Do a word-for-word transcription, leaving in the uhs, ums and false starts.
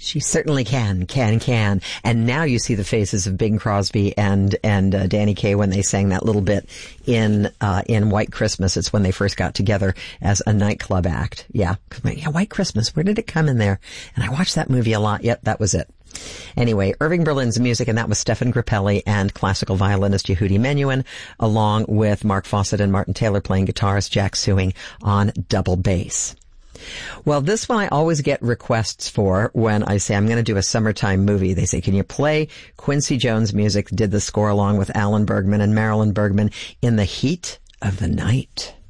She certainly can, can, can. And now you see the faces of Bing Crosby and and uh, Danny Kaye when they sang that little bit in uh, in White Christmas. It's when they first got together as a nightclub act. Yeah, yeah, White Christmas. Where did it come in there? And I watched that movie a lot. Yep, that was it. Anyway, Irving Berlin's music, and that was Stefan Grappelli and classical violinist Yehudi Menuhin, along with Mark Fawcett and Martin Taylor playing guitarist Jack Sewing on double bass. Well, this one I always get requests for when I say I'm going to do a summertime movie. They say, can you play Quincy Jones music? Did the score along with Alan Bergman and Marilyn Bergman in the heat of the night.